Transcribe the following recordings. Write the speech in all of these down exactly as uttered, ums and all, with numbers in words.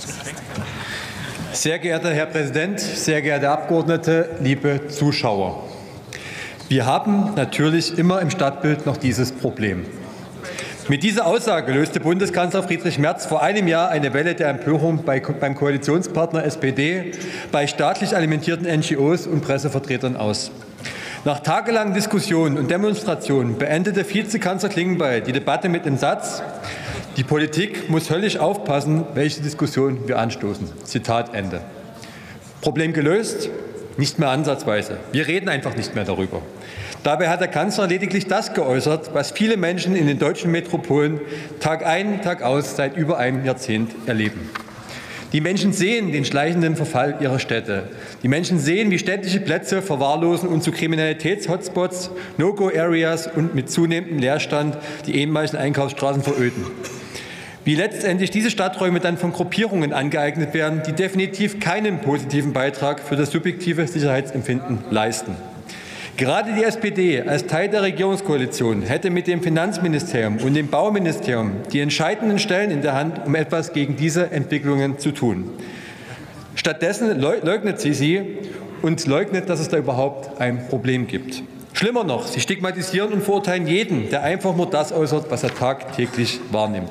Sehr geehrter Herr Präsident, sehr geehrte Abgeordnete, liebe Zuschauer! Wir haben natürlich immer im Stadtbild noch dieses Problem. Mit dieser Aussage löste Bundeskanzler Friedrich Merz vor einem Jahr eine Welle der Empörung bei, beim Koalitionspartner S P D, bei staatlich alimentierten N G Os und Pressevertretern aus. Nach tagelangen Diskussionen und Demonstrationen beendete Vizekanzler Klingbeil die Debatte mit dem Satz: Die Politik muss höllisch aufpassen, welche Diskussion wir anstoßen. Zitat Ende. Problem gelöst? Nicht mehr ansatzweise. Wir reden einfach nicht mehr darüber. Dabei hat der Kanzler lediglich das geäußert, was viele Menschen in den deutschen Metropolen Tag ein, Tag aus seit über einem Jahrzehnt erleben. Die Menschen sehen den schleichenden Verfall ihrer Städte. Die Menschen sehen, wie städtische Plätze verwahrlosen und zu Kriminalitäts-Hotspots, No-Go-Areas und mit zunehmendem Leerstand die ehemaligen Einkaufsstraßen veröden. Wie letztendlich diese Stadträume dann von Gruppierungen angeeignet werden, die definitiv keinen positiven Beitrag für das subjektive Sicherheitsempfinden leisten. Gerade die S P D als Teil der Regierungskoalition hätte mit dem Finanzministerium und dem Bauministerium die entscheidenden Stellen in der Hand, um etwas gegen diese Entwicklungen zu tun. Stattdessen leugnet sie sie und leugnet, dass es da überhaupt ein Problem gibt. Schlimmer noch, sie stigmatisieren und verurteilen jeden, der einfach nur das äußert, was er tagtäglich wahrnimmt.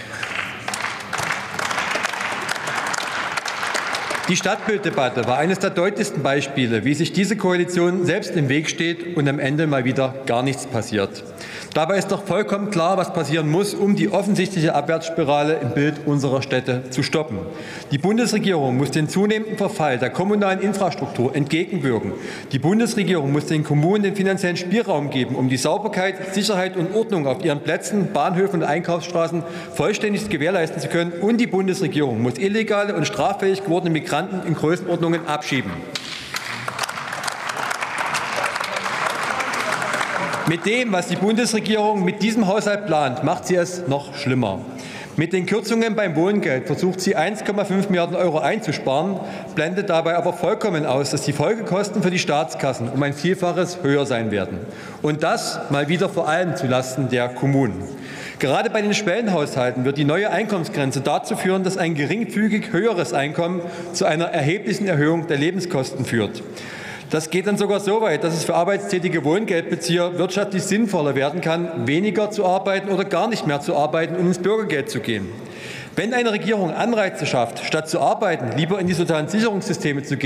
Die Stadtbilddebatte war eines der deutlichsten Beispiele, wie sich diese Koalition selbst im Weg steht und am Ende mal wieder gar nichts passiert. Dabei ist doch vollkommen klar, was passieren muss, um die offensichtliche Abwärtsspirale im Bild unserer Städte zu stoppen. Die Bundesregierung muss den zunehmenden Verfall der kommunalen Infrastruktur entgegenwirken. Die Bundesregierung muss den Kommunen den finanziellen Spielraum geben, um die Sauberkeit, Sicherheit und Ordnung auf ihren Plätzen, Bahnhöfen und Einkaufsstraßen vollständig gewährleisten zu können. Und die Bundesregierung muss illegale und straffähig gewordene Migranten in Größenordnungen abschieben. Mit dem, was die Bundesregierung mit diesem Haushalt plant, macht sie es noch schlimmer. Mit den Kürzungen beim Wohngeld versucht sie eins Komma fünf Milliarden Euro einzusparen, blendet dabei aber vollkommen aus, dass die Folgekosten für die Staatskassen um ein Vielfaches höher sein werden. Und das mal wieder vor allem zulasten der Kommunen. Gerade bei den Schwellenhaushalten wird die neue Einkommensgrenze dazu führen, dass ein geringfügig höheres Einkommen zu einer erheblichen Erhöhung der Lebenskosten führt. Das geht dann sogar so weit, dass es für arbeitstätige Wohngeldbezieher wirtschaftlich sinnvoller werden kann, weniger zu arbeiten oder gar nicht mehr zu arbeiten und ins Bürgergeld zu gehen. Wenn eine Regierung Anreize schafft, statt zu arbeiten, lieber in die sozialen Sicherungssysteme zu gehen,